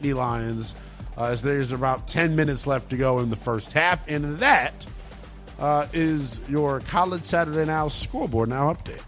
Nittany Lions as there's about 10 minutes left to go in the first half. And that is your College Saturday Now scoreboard now update.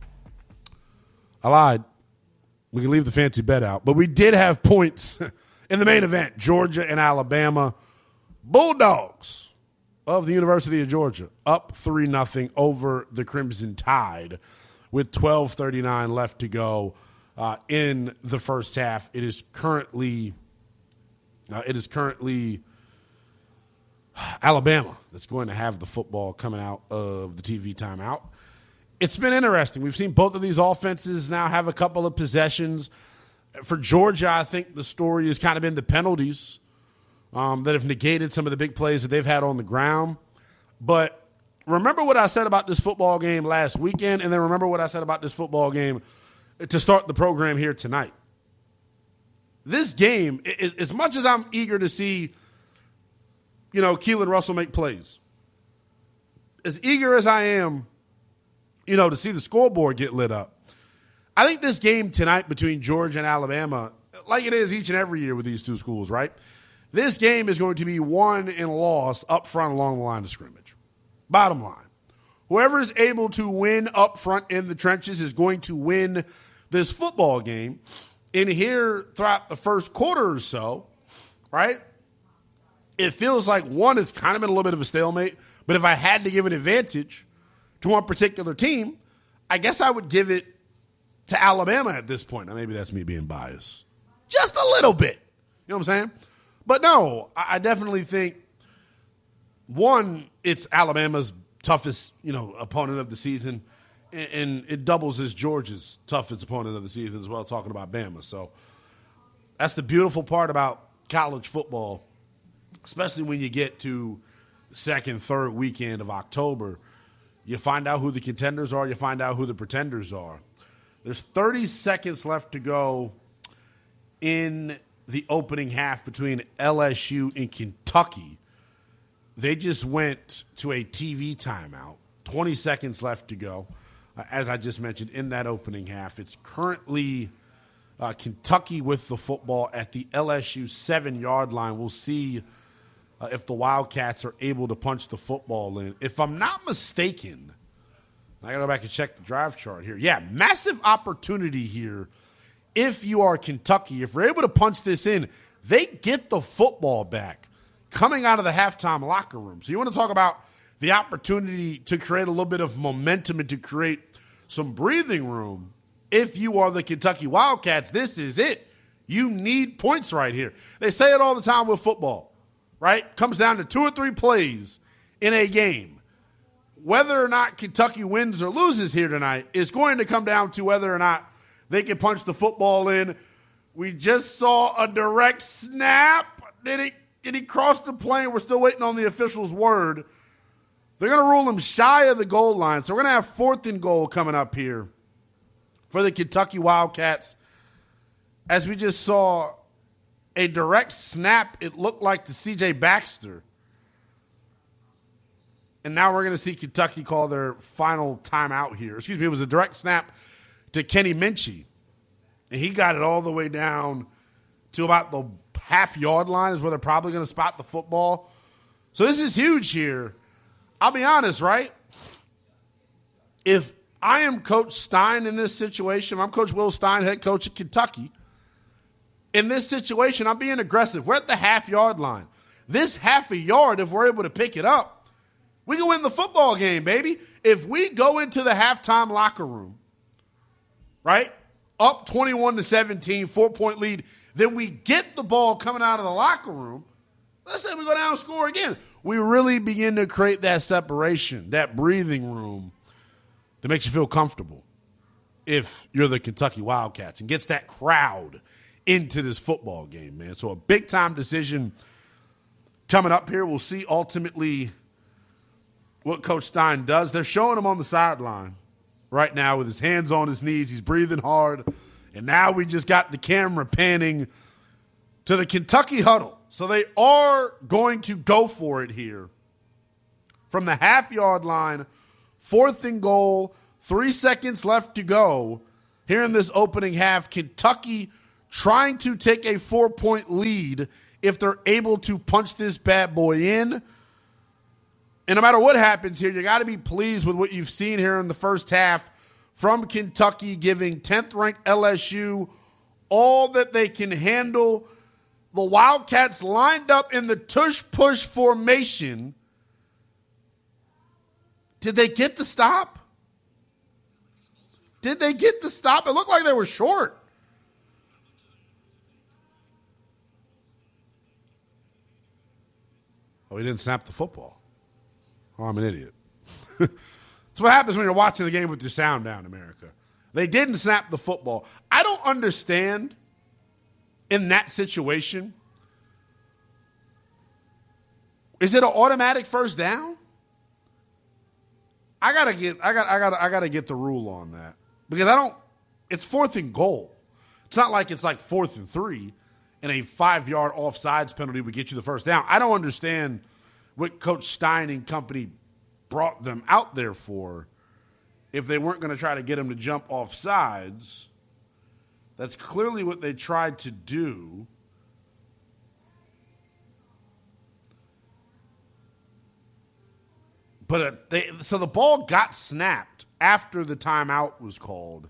I lied. We can leave the fancy bet out. But we did have points in the main event. Georgia and Alabama. Bulldogs of the University of Georgia up 3-0 over the Crimson Tide with 12:39 left to go in the first half. It is currently Alabama that's going to have the football coming out of the TV timeout. It's been interesting. We've seen both of these offenses now have a couple of possessions. For Georgia, I think the story has kind of been the penalties that have negated some of the big plays that they've had on the ground. But remember what I said about this football game last weekend, and then remember what I said about this football game to start the program here tonight. This game, as much as I'm eager to see, Keelan Russell make plays, as eager as I am, to see the scoreboard get lit up, I think this game tonight between Georgia and Alabama, like it is each and every year with these two schools, right? This game is going to be won and lost up front along the line of scrimmage. Bottom line. Whoever is able to win up front in the trenches is going to win this football game. And here throughout the first quarter or so, right, it feels like one, it's kind of been a little bit of a stalemate. But if I had to give an advantage to one particular team, I guess I would give it to Alabama at this point. Now, maybe that's me being biased. Just a little bit. You know what I'm saying? But no, I definitely think, one, it's Alabama's toughest, opponent of the season, and it doubles as Georgia's toughest opponent of the season as well, talking about Bama. So that's the beautiful part about college football, especially when you get to the second, third weekend of October. You find out who the contenders are. You find out who the pretenders are. There's 30 seconds left to go in the opening half between LSU and Kentucky. They just went to a TV timeout. 20 seconds left to go. As I just mentioned, in that opening half, it's currently Kentucky with the football at the LSU 7-yard line. We'll see if the Wildcats are able to punch the football in. If I'm not mistaken, I got to go back and check the drive chart here. Yeah, massive opportunity here. If you are Kentucky, if we're able to punch this in, they get the football back coming out of the halftime locker room. So you want to talk about the opportunity to create a little bit of momentum and to create some breathing room. If you are the Kentucky Wildcats, this is it. You need points right here. They say it all the time with football, right? Comes down to 2 or 3 plays in a game. Whether or not Kentucky wins or loses here tonight is going to come down to whether or not they can punch the football in. We just saw a direct snap. Did he cross the plane? We're still waiting on the official's word. They're going to rule him shy of the goal line. So we're going to have 4th and goal coming up here for the Kentucky Wildcats. As we just saw a direct snap, it looked like to C.J. Baxter. And now we're going to see Kentucky call their final timeout here. Excuse me, it was a direct snap to Kenny Minchey. And he got it all the way down to about the half-yard line is where they're probably going to spot the football. So this is huge here. I'll be honest, right? If I am Coach Stein in this situation, if I'm Coach Will Stein, head coach of Kentucky, in this situation, I'm being aggressive. We're at the half-yard line. This half a yard, if we're able to pick it up, we can win the football game, baby. If we go into the halftime locker room, right, up 21-17, 4-point lead, then we get the ball coming out of the locker room. Let's say we go down and score again. We really begin to create that separation, that breathing room that makes you feel comfortable if you're the Kentucky Wildcats and gets that crowd into this football game, man. So a big-time decision coming up here. We'll see ultimately what Coach Stein does. They're showing him on the sideline right now with his hands on his knees. He's breathing hard. And now we just got the camera panning to the Kentucky huddle. So they are going to go for it here from the half-yard line. 4th and goal, 3 seconds left to go here in this opening half. Kentucky trying to take a 4-point lead if they're able to punch this bad boy in. And no matter what happens here, you got to be pleased with what you've seen here in the first half from Kentucky, giving 10th-ranked LSU all that they can handle. The Wildcats lined up in the tush-push formation. Did they get the stop? Did they get the stop? It looked like they were short. Oh, he didn't snap the football. Oh, I'm an idiot. That's what happens when you're watching the game with your sound down, America. They didn't snap the football. I don't understand in that situation. Is it an automatic first down? I gotta get the rule on that. Because it's 4th and goal. It's not like it's like 4th and 3 and a 5-yard offsides penalty would get you the first down. I don't understand what Coach Stein and company brought them out there for if they weren't going to try to get him to jump off sides. That's clearly what they tried to do. But so the ball got snapped after the timeout was called.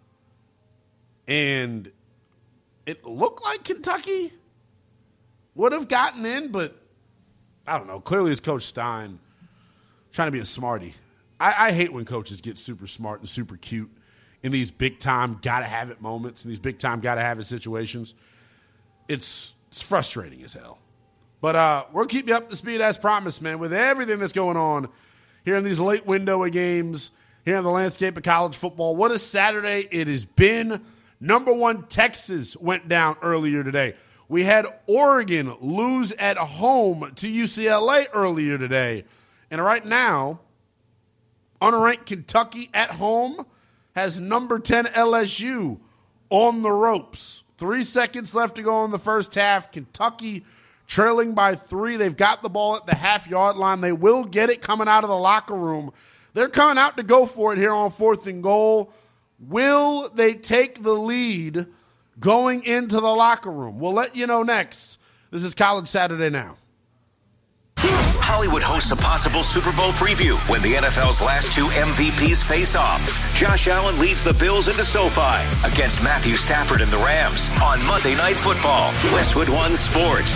And it looked like Kentucky would have gotten in, but I don't know. Clearly it's Coach Stein trying to be a smarty. I hate when coaches get super smart and super cute in these big-time gotta-have-it moments, in these big-time gotta-have-it situations. It's frustrating as hell. But we'll keep you up to speed as promised, man, with everything that's going on here in these late window of games, here in the landscape of college football. What a Saturday it has been. Number 1, Texas went down earlier today. We had Oregon lose at home to UCLA earlier today. And right now, unranked Kentucky at home has number 10 LSU on the ropes. 3 seconds left to go in the first half. Kentucky trailing by 3. They've got the ball at the half-yard line. They will get it coming out of the locker room. They're coming out to go for it here on 4th and goal. Will they take the lead going into the locker room? We'll let you know next. This is College Saturday Now. Hollywood hosts a possible Super Bowl preview when the NFL's last 2 MVPs face off. Josh Allen leads the Bills into SoFi against Matthew Stafford and the Rams on Monday Night Football. Westwood One Sports.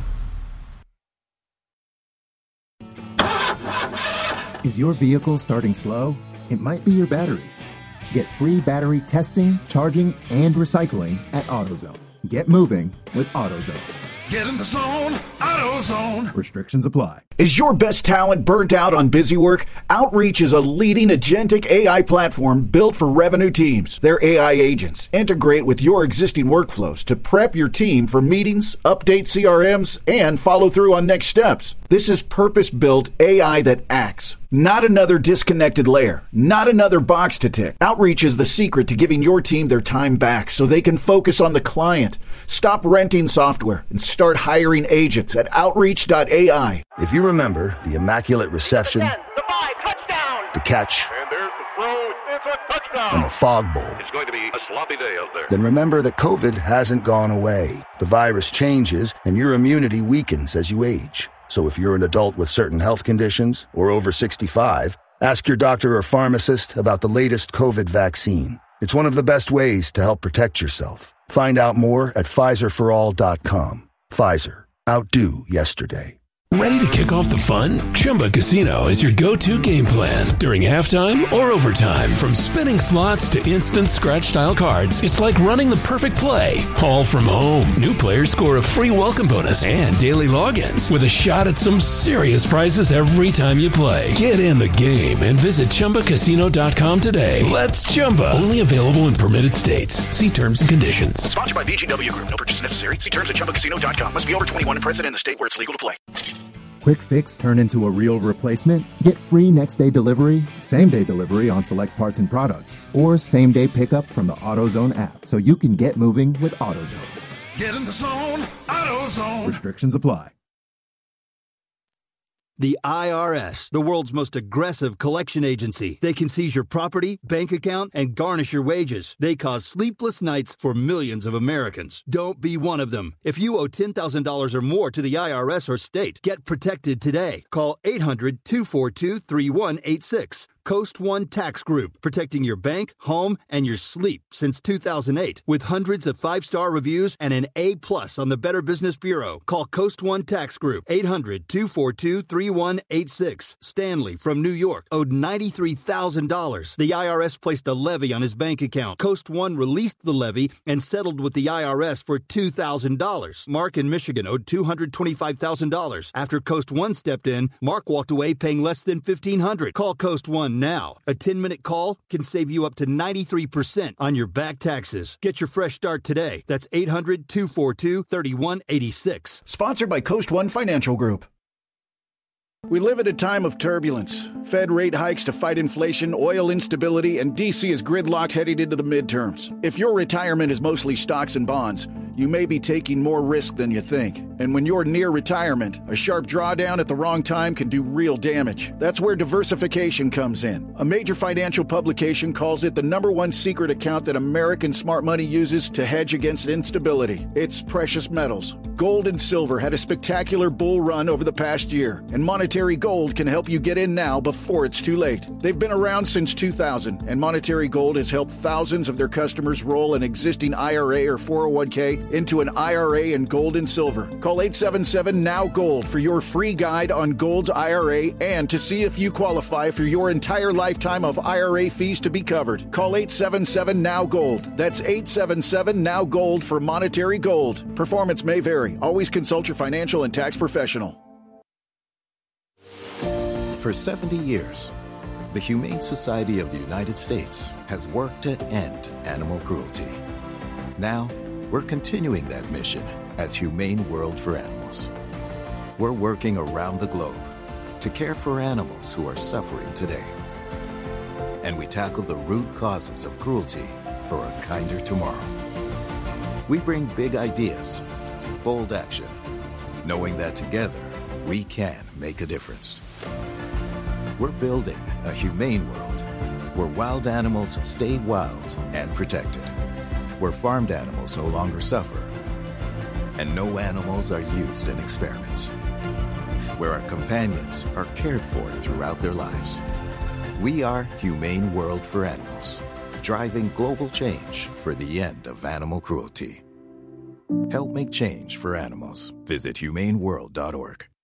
Is your vehicle starting slow? It might be your battery. Get free battery testing, charging, and recycling at AutoZone. Get moving with AutoZone. Get in the zone, AutoZone. Restrictions apply. Is your best talent burnt out on busy work? Outreach is a leading agentic AI platform built for revenue teams. Their AI agents integrate with your existing workflows to prep your team for meetings, update CRMs, and follow through on next steps. This is purpose-built AI that acts. Not another disconnected layer. Not another box to tick. Outreach is the secret to giving your team their time back so they can focus on the client. Stop renting software and start hiring agents at Outreach.ai. If you remember the immaculate reception, the 5, touchdown, the catch, and there's the throw, it's a touchdown, and the fog bowl, it's going to be a sloppy day out there. Then remember that COVID hasn't gone away. The virus changes and your immunity weakens as you age. So if you're an adult with certain health conditions or over 65, ask your doctor or pharmacist about the latest COVID vaccine. It's one of the best ways to help protect yourself. Find out more at PfizerForAll.com. Pfizer. Outdo yesterday. Ready to kick off the fun? Chumba Casino is your go-to game plan. During halftime or overtime, from spinning slots to instant scratch-style cards, it's like running the perfect play, all from home. New players score a free welcome bonus and daily logins with a shot at some serious prizes every time you play. Get in the game and visit ChumbaCasino.com today. Let's Chumba. Only available in permitted states. See terms and conditions. Sponsored by VGW Group. No purchase necessary. See terms at ChumbaCasino.com. Must be over 21 and present in the state where it's legal to play. Quick fix turn into a real replacement? Get free next-day delivery, same-day delivery on select parts and products, or same-day pickup from the AutoZone app so you can get moving with AutoZone. Get in the zone, AutoZone. Restrictions apply. The IRS, the world's most aggressive collection agency. They can seize your property, bank account, and garnish your wages. They cause sleepless nights for millions of Americans. Don't be one of them. If you owe $10,000 or more to the IRS or state, get protected today. Call 800-242-3186. Coast One Tax Group, protecting your bank, home, and your sleep since 2008. With hundreds of 5-star reviews and an A+ on the Better Business Bureau. Call Coast One Tax Group, 800-242-3186. Stanley from New York owed $93,000. The IRS placed a levy on his bank account. Coast One released the levy and settled with the IRS for $2,000. Mark in Michigan owed $225,000. After Coast One stepped in, Mark walked away paying less than $1,500. Call Coast One now. A 10-minute call can save you up to 93% on your back taxes. Get your fresh start today. That's 800-242-3186. Sponsored by Coast One Financial Group. We live at a time of turbulence. Fed rate hikes to fight inflation, oil instability, and D.C. is gridlocked heading into the midterms. If your retirement is mostly stocks and bonds, you may be taking more risk than you think. And when you're near retirement, a sharp drawdown at the wrong time can do real damage. That's where diversification comes in. A major financial publication calls it the #1 secret account that American smart money uses to hedge against instability. It's precious metals. Gold and silver had a spectacular bull run over the past year, and Monetary Gold can help you get in now before it's too late. They've been around since 2000, and Monetary Gold has helped thousands of their customers roll an existing IRA or 401k into an IRA in gold and silver. Call 877-NOW-GOLD for your free guide on Gold's IRA and to see if you qualify for your entire lifetime of IRA fees to be covered. Call 877-NOW-GOLD. That's 877-NOW-GOLD for Monetary Gold. Performance may vary. Always consult your financial and tax professional. For 70 years, the Humane Society of the United States has worked to end animal cruelty. Now, we're continuing that mission as Humane World for Animals. We're working around the globe to care for animals who are suffering today. And we tackle the root causes of cruelty for a kinder tomorrow. We bring big ideas, bold action, knowing that together we can make a difference. We're building a humane world where wild animals stay wild and protected, where farmed animals no longer suffer, and no animals are used in experiments, where our companions are cared for throughout their lives. We are Humane World for Animals, driving global change for the end of animal cruelty. Help make change for animals. Visit humaneworld.org.